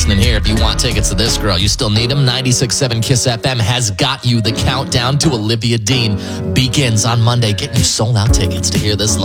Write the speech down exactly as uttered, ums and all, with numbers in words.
listening here. If you want tickets to this girl, you still need them. ninety-six point seven KISS F M has got you. The countdown to Olivia Dean begins on Monday. Getting you sold out tickets to hear this live.